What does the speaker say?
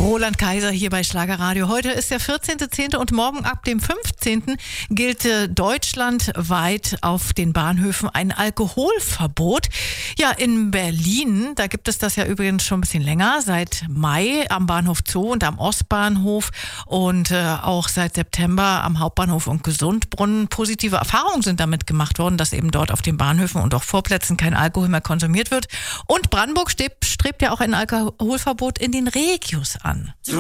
Roland Kaiser hier bei Schlagerradio. Heute ist der 14.10. und morgen ab dem 15. gilt deutschlandweit auf den Bahnhöfen ein Alkoholverbot. Ja, in Berlin, da gibt es das ja übrigens schon ein bisschen länger, seit Mai am Bahnhof Zoo und am Ostbahnhof und auch seit September am Hauptbahnhof und Gesundbrunnen. Positive Erfahrungen sind damit gemacht worden, dass eben dort auf den Bahnhöfen und auch Vorplätzen kein Alkohol mehr konsumiert wird. Und Brandenburg strebt ja auch ein Alkoholverbot in den Regios an.